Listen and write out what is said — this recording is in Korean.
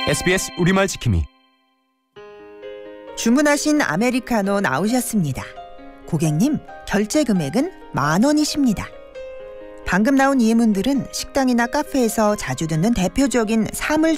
SBS 우리말 지킴이. 주문하신 아메리카노 나오셨습니다. 고객님, 결제 금액은 10,000원이십니다. 방금 나온 예문들은 식당이나 카페에서 자주 듣는 대표적인 사물